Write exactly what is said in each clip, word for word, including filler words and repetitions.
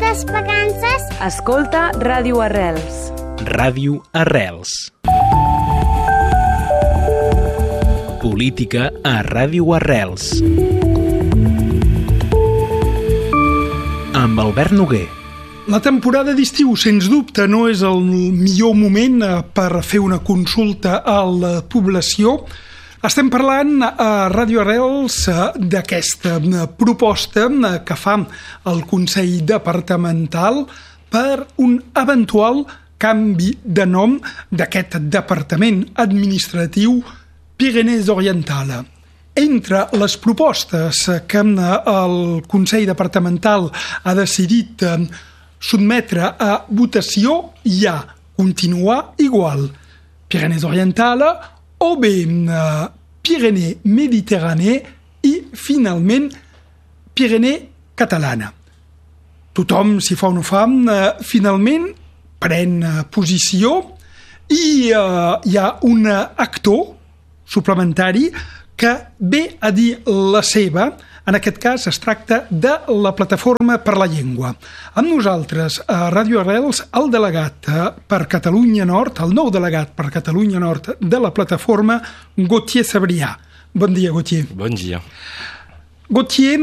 moltes vacances. Escolta Ràdio Arrels. Ràdio Arrels. Política a Ràdio Arrels. Amb Albert Noguer. La temporada d'estiu, sens dubte, no és el millor moment per fer una consulta a la població. Estem parlant a Ràdio Arrels d'aquesta proposta que fa el Consell Departamental per un eventual canvi de nom d'aquest departament administratiu Pyrénées Orientales. Entre les propostes que el Consell Departamental ha decidit sotmetre a votació hi ha continuar igual Pyrénées Orientales o bé Pyrénées Mediterranée i, finalment, Pyrénées Catalana. Tothom, si fa o no fa, finalment pren posició i uh, hi ha un actor suplementari que ve a dir la seva. En aquest cas es tracta de la Plataforma per la Llengua. Amb nosaltres a Ràdio Arrels el delegat per Catalunya Nord, el nou delegat per Catalunya Nord de la Plataforma, Gauthier Sabrià. Bon dia, Gauthier. Bon dia. Gauthier,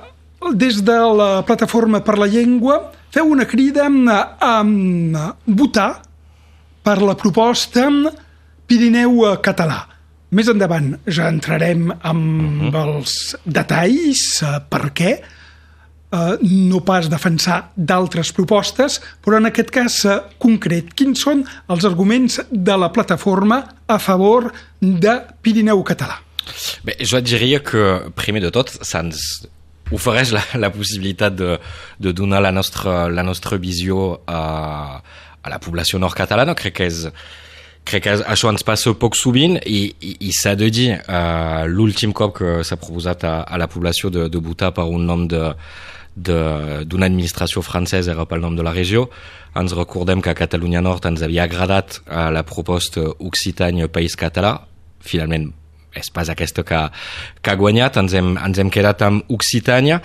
des de la Plataforma per la Llengua feu una crida a votar per la proposta Pirineu Català. Més endavant ja entrarem amb uh-huh. els detalls, uh, per què, uh, no pas defensar d'altres propostes, però en aquest cas uh, concret, quins són els arguments de la plataforma a favor de Pirineu Català? Bé, jo et diria que, primer de tot, se'ns ofereix la, la possibilitat de, de donar la nostra, la nostra visió a, a la població nord-catalana. Crec que és Crec que això ens passa poc sovint i, i, i s'ha de dir, uh, l'últim cop que s'ha proposat a, a la població de, de votar per un nom de, de, d'una administració francesa era pel nom de la regió. Ens recordem que a Catalunya Nord ens havia agradat uh, la proposta Occitània-País Català. Finalment, és pas aquesta que, que ha guanyat. Ens hem, ens hem quedat amb Occitània.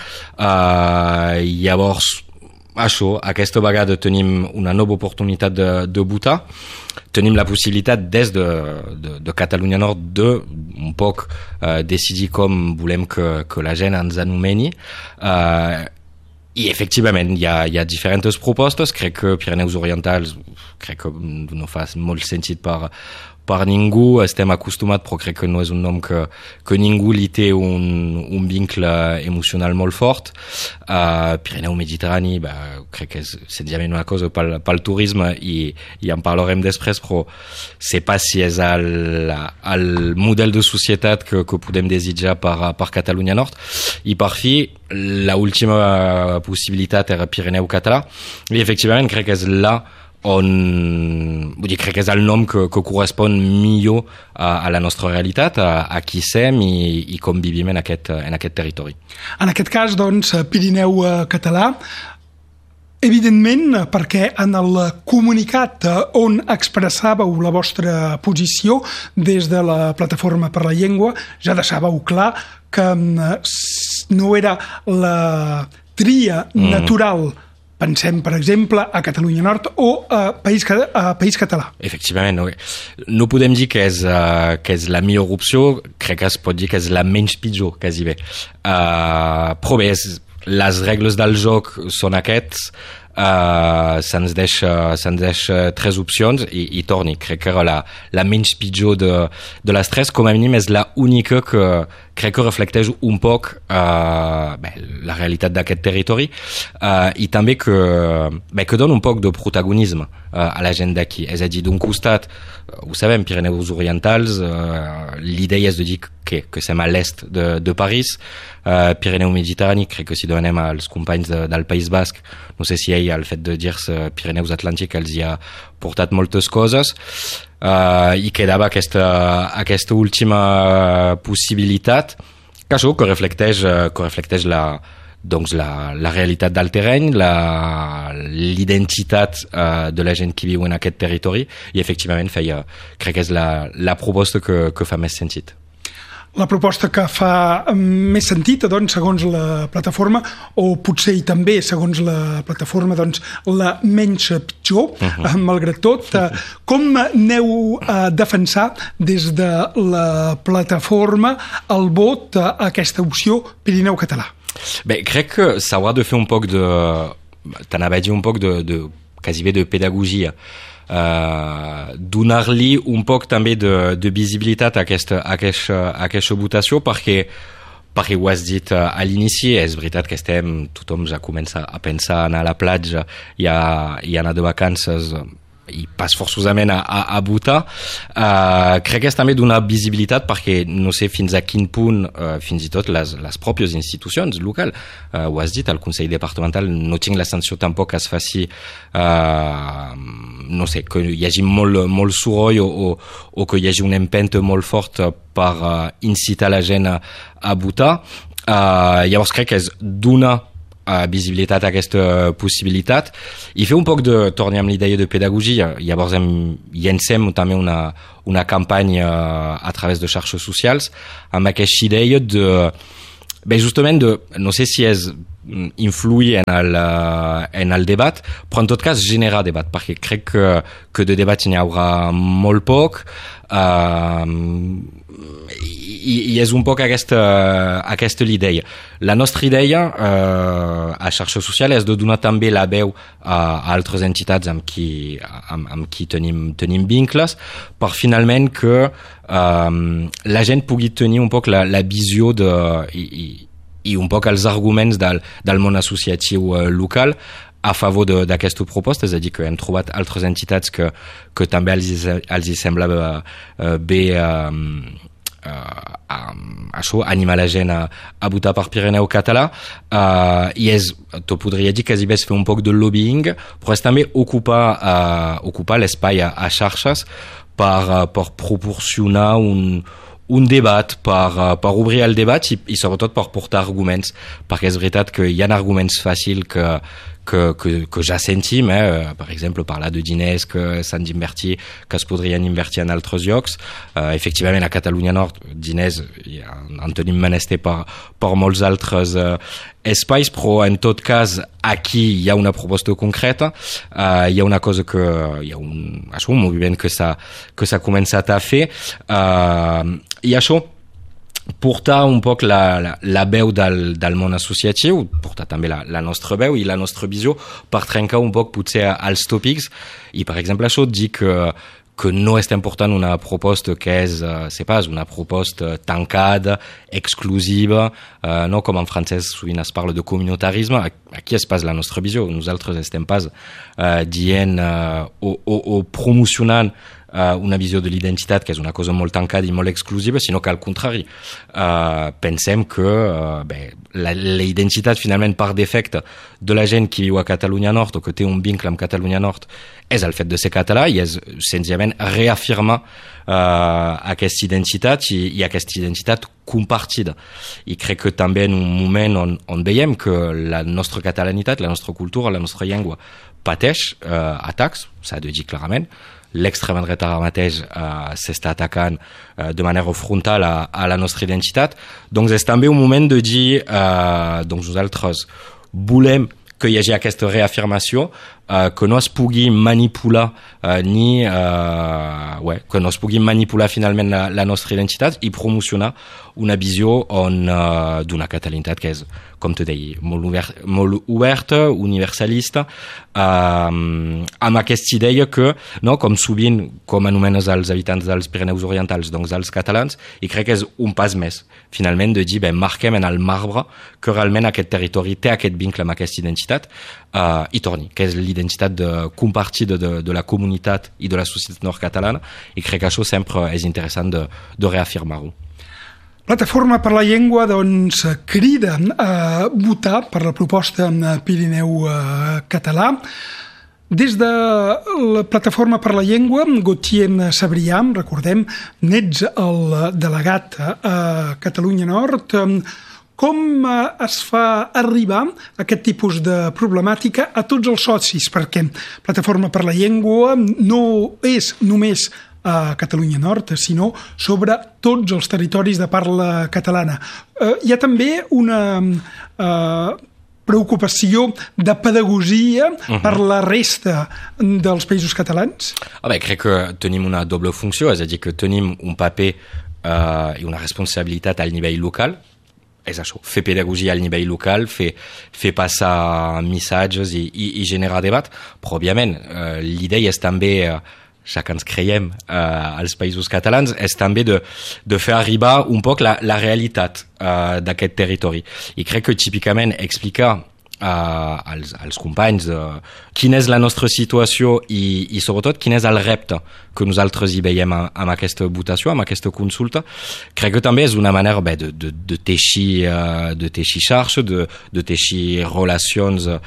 Uh, llavors, això, aquesta vegada tenim una nova oportunitat de, de votar. Tenim la possibilitat des de, de, de Catalunya Nord de un poc uh, decidir com volem que, que la gent ens anomeni. Uh, I efectivament hi ha, hi ha diferents propostes. Crec que Pyrénées Orientales crec que no fa molt sentit per, per ningú. Estem acostumats, però crec que no és un nom que, que ningú li té un, un vincle emocional molt fort. Uh, Pyrénées Mediterranée, bah, crec que és senzillament una cosa pel, pel turisme i, i en parlarem després, però sé pas si és el, el model de societat que, que podem desitjar per, per Catalunya Nord. I per fi, la última possibilitat era Pirineu Català i efectivament crec que és là on, vull dir, crec que és el nom que, que correspon millor a, a la nostra realitat, a, a qui som i, i com vivim en aquest, en aquest territori. En aquest cas, doncs, Pirineu Català, evidentment, perquè en el comunicat on expressàveu la vostra posició des de la Plataforma per la Llengua ja deixàveu clar que no era la tria natural mm. Pensem, per exemple, a Catalunya Nord o a País, a País Català. Efectivament, no, no podem dir que és, uh, que és la millor opció, crec que es pot dir que és la menys pitjor, quasi bé. Uh, però bé, les regles del joc són aquests, uh, se'ns deixa, se'ns deixa tres opcions i, i torni, crec que era la, la menys pitjor de, de les tres, com a mínim és la única que crec que reflecteix un poc uh, bé, la realitat d'aquest territori uh, i també que, bé, que dona un poc de protagonisme uh, a la gent d'aquí. És a dir, d'un costat, uh, ho sabem, Pyrénées Orientales, uh, l'idea és de dir que, que som a l'est de, de París, uh, Pyrénées Mediterranée, crec que si demanem als companys de, del País Basc, no sé si ell, el fet de dir-se Pyrénées Atlàntic, els hi ha portat moltes coses, uh, i quedava aquesta, aquesta última possibilitat, que això que reflecteix, que reflecteix la, doncs la, la realitat del terreny, la, l'identitat uh, de la gent que viu en aquest territori, i efectivament feia, crec que és la, la proposta que, que fa més sentit. La proposta que fa més sentit, doncs, segons la plataforma, o potser i també, segons la plataforma, doncs, la menys pitjor, uh-huh. malgrat tot. Com aneu a defensar des de la plataforma el vot a aquesta opció Pirineu català? Bé, crec que s'haurà de fer un poc de... T'anava a dir un poc de, de quasi bé de pedagogia. Uh, donar-li un poc també de, de visibilitat a aquesta, a, aquesta, a aquesta votació perquè, perquè ho has dit a l'inici, és veritat que estem, tothom ja comença a pensar a anar a la platja i a, i a anar de vacances i pas forçosament a, a, a votar. Uh, crec que és també donar visibilitat perquè no sé fins a quin punt uh, fins i tot les, les pròpies institucions locals, uh, ho has dit, el Consell Departamental no tinc la sensació tampoc que es faci uh, no sé, que hi hagi molt, molt soroll o, o, o que hi hagi un empenta molt fort per uh, incitar la gent a, a votar. Uh, llavors crec que és donar a visibilitat a aquesta possibilitat i fer un poc de, tornem amb l'idea de pedagogia. Llavors hem, llancem també una, una campanya a través de xarxes socials amb aquesta idea de, bé, justament de, no sé si és influir en el, en el debat, però en tot cas generar debat, perquè crec que, que de debat n'hi haurà molt poc, uh, i, i és un poc aquesta, aquesta idea. La nostra idea uh, a xarxa social és de donar també la veu a, a altres entitats amb qui, amb, amb qui tenim, tenim vincles, per finalment que um, la gent pugui tenir un poc la, la visió de... I, i, i un poc els arguments del, del món associatiu uh, local a favor d'aquesta proposta, és a dir, que hem trobat altres entitats que, que també els, els hi sembla uh, bé uh, uh, um, això, animar la gent a, a votar per Pirineu català, uh, i és, t'ho podria dir, quasi bé és fer un poc de lobbying, però és també ocupar, uh, ocupar l'espai a, a xarxes per, uh, per proporcionar un un debat, per, per obrir el debat i, i sobretot per portar arguments, perquè és veritat que hi ha arguments fàcils que, que, que, que ja sentim, eh? Per exemple, parlar de diners que s'han d'invertir, que es podrien invertir en altres llocs. Uh, efectivament, a Catalunya Nord, diners ja en tenim menester per, per molts altres uh, espais, però en tot cas aquí hi ha una proposta concreta, uh, hi ha una cosa que hi ha un, això, un moviment que s'ha que s'ha començat a fer, uh, i això portar un poc la, la, la veu del, del món associatiu, portar també la, la nostra veu i la nostra visió per trencar un poc potser els tòpics i per exemple això dir que que no estem portant una proposta que és, uh, sé pas, una proposta tancada, exclusiva, uh, no com en francès sovint es parla de comunitarisme, aquí es pas la nostra visió, nosaltres estem pas uh, dient uh, o, o, o promocionant uh, una visió de l'identitat que és una cosa molt tancada i molt exclusiva, sinó que al contrari, uh, pensem que uh, bé, la, la identitat finalment per defecte de la gent que viu a Catalunya Nord o que té un vincle amb Catalunya Nord és el fet de ser català i és senzillament reafirmar uh, aquesta identitat i, i aquesta identitat compartida. I crec que també en un moment on, on veiem que la nostra catalanitat, la nostra cultura, la nostra llengua pateix uh, atacs, s'ha de dir clarament, l'extrema dreta ara mateix uh, s'està atacant uh, de manera frontal a, a la nostra identitat, doncs és també un moment de dir uh, doncs nosaltres volem que hi hagi aquesta reafirmació, uh, que no es pugui manipular uh, ni uh, ouais, que no es pugui manipular finalment la, la nostra identitat i promocionar una visió on, uh, d'una catalanitat que és, com te deia, molt, obert, molt oberta, universalista, uh, amb aquesta idea que, no, com sovint, com anomenes els habitants dels Pirineus Orientals, doncs els catalans, i crec que és un pas més, finalment, de dir, ben, marquem en el marbre que realment aquest territori té aquest vincle amb aquesta identitat uh, i torni, que és l'identitat de, compartida de, de la comunitat i de la societat nord-catalana, i crec que això sempre és interessant de, de reafirmar-ho. Plataforma per la Llengua doncs, crida a votar per la proposta Pirineu català. Des de la Plataforma per la Llengua, Gautier Sabrià, recordem, n'ets el delegat a Catalunya Nord. Com es fa arribar aquest tipus de problemàtica a tots els socis? Perquè Plataforma per la Llengua no és només a Catalunya Nord, sinó sobre tots els territoris de parla catalana. Eh, hi ha també una eh, preocupació de pedagogia uh-huh. per la resta dels països catalans? Ah bé, crec que tenim una doble funció, és a dir, que tenim un paper eh, i una responsabilitat al nivell local. És això, fer pedagogia al nivell local, fer, fer passar missatges i, i, i generar debat, però òbviament eh, l'idea és també, eh, ja que ens creiem eh, als països catalans, és també de, de fer arribar un poc la, la realitat eh, d'aquest territori. I crec que típicament explicar Uh, als, als companys de quina és la nostra situació i, i sobretot quin és el repte que nosaltres hi veiem amb aquesta votació, amb aquesta consulta. Crec que també és una manera bé, de, de, de, teixir, uh, de teixir xarxa, de, de teixir relacions uh,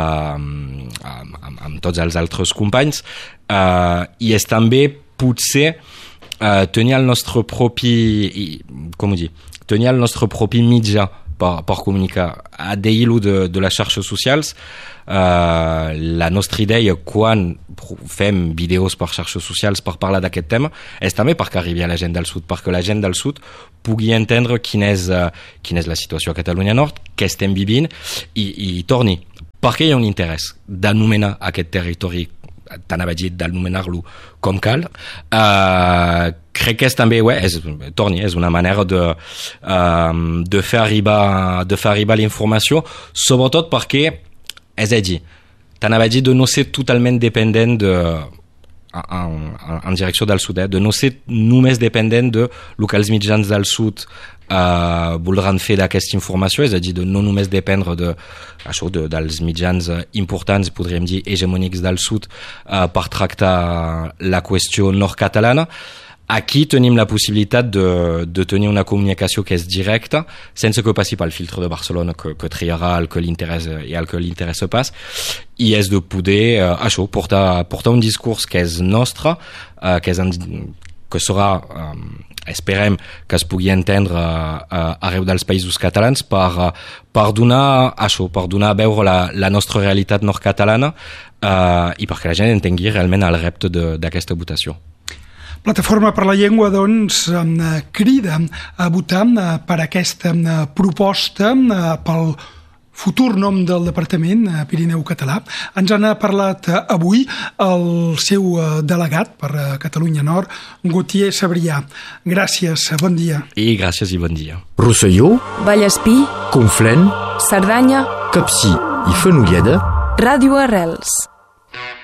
amb, amb, amb tots els altres companys uh, i és també potser uh, tenir el nostre propi, com ho dir, tenir el nostre propi mitjà Per, per comunicar. A d'ahir de, de les xarxes socials, uh, la nostra idea quan fem vídeos per xarxes socials per parlar d'aquest tema és també perquè arribi a la gent del sud, perquè la gent del sud pugui entendre quina és, uh, quina és la situació a Catalunya Nord, què estem vivint i, i torni. Perquè hi ha un interès d'anomenar aquest territori, t'anava a dir d'anomenar-lo com cal. Uh, crec que és també, ouais, és, torni, és una manera de, uh, de fer arribar, de fer arribar l'informació, sobretot perquè, és a dir, t'anava a dir de no ser totalment dependent de, en, en, en direcció del sud, eh, de no ser només dependent de lo que els mitjans del sud uh, voldran fer d'aquesta informació, és a dir, de no només dependre de, això, de, dels mitjans importants, podríem dir, hegemònics del sud uh, per tractar la qüestió nord-catalana. Aquí tenim la possibilitat de, de tenir una comunicació que és directa, sense que passi pel filtre de Barcelona, que, que triarà el que li interessa i el que li interessa pas, i és de poder, uh, això, portar, portar un discurs que és nostre, uh, que, és en, que serà, um, esperem que es pugui entendre uh, arreu dels països catalans per, uh, per donar això, per donar a veure la, la nostra realitat nord-catalana uh, i perquè la gent entengui realment el repte d'aquesta votació. Plataforma per la Llengua, doncs, crida a votar per aquesta proposta, pel futur nom del Departament Pirineu Català. Ens han parlat avui el seu delegat per Catalunya Nord, Gautier Sabrià. Gràcies, bon dia. I gràcies i bon dia. Rosselló, Vallespí, Conflent, Cerdanya, Capcí i Fenolleda. Ràdio Arrels.